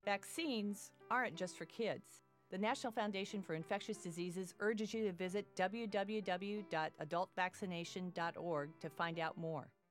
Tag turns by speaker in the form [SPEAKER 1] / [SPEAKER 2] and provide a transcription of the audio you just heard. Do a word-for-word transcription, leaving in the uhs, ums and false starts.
[SPEAKER 1] Vaccines aren't just for kids. The National Foundation for Infectious Diseases urges you to visit w w w dot adult vaccination dot org to find out more.